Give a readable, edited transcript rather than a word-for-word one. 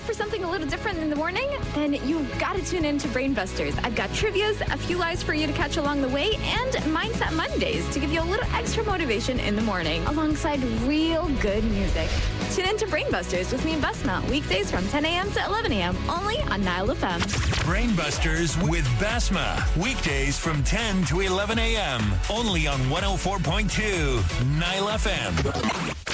for something a little different in the morning? Then you've got to tune in to Brainbusters. I've got trivias, a few lives for you to catch along the way, and Mindset Mondays to give you a little extra motivation in the morning, alongside real good music. Tune in to Brainbusters with me and Basma, weekdays from 10 a.m. to 11 a.m., only on Nile FM. Brainbusters with Basma, weekdays from 10 to 11 a.m., only on 104.2 Nile FM.